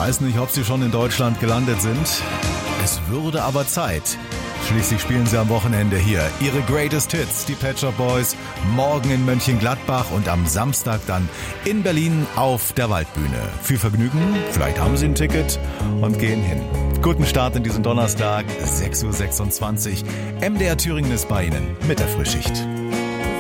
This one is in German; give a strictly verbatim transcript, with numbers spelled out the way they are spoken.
weiß nicht, ob sie schon in Deutschland gelandet sind. Es würde aber Zeit. Schließlich spielen sie am Wochenende hier ihre Greatest Hits, die Pet Shop Boys, morgen in Mönchengladbach und am Samstag dann in Berlin auf der Waldbühne. Viel Vergnügen, vielleicht haben sie ein Ticket und gehen hin. Guten Start in diesen Donnerstag, sechs Uhr sechsundzwanzig. M D R Thüringen ist bei Ihnen mit der Frühschicht.